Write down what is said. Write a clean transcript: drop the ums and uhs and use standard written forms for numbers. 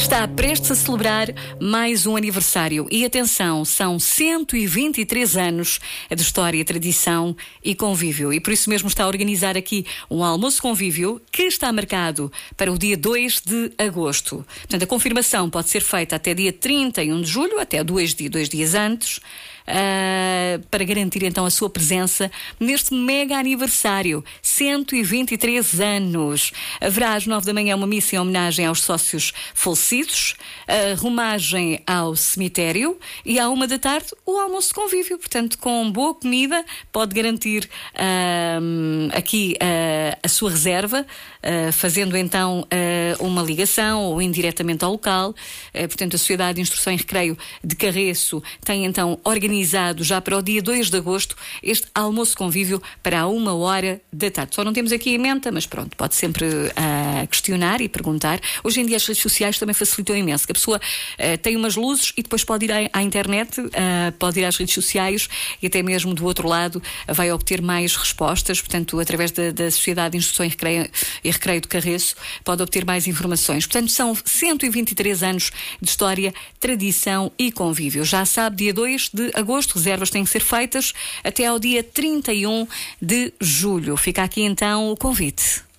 está prestes a celebrar mais um aniversário. E atenção, são 123 anos de história, tradição e convívio. E por isso mesmo está a organizar aqui um almoço convívio que está marcado para o dia 2 de agosto. Portanto, a confirmação pode ser feita até dia 31 de julho, até dois dias antes, para garantir então a sua presença neste mega aniversário, 123 anos. Haverá às 9 da manhã uma missa em homenagem aos sócios falecidos, a romagem ao cemitério e à 1 da tarde o almoço de convívio. Portanto, com boa comida, pode garantir aqui a sua reserva, fazendo então uma ligação ou indiretamente ao local. Portanto, a Sociedade de Instrução e Recreio de Carreço tem então organizado já para o dia 2 de agosto este almoço convívio para a 1 da tarde. Só não temos aqui a ementa, mas pronto, pode sempre questionar e perguntar. Hoje em dia as redes sociais também facilitam imenso, que a pessoa tem umas luzes e depois pode ir à internet, pode ir às redes sociais e até mesmo do outro lado vai obter mais respostas. Portanto, através da Sociedade de Instrução e Recreio de Carreço pode obter mais informações. Portanto, são 123 anos de história, tradição e convívio. Já sabe, dia 2 de agosto, reservas têm que ser feitas até ao dia 31 de julho. Fica aqui então o convite.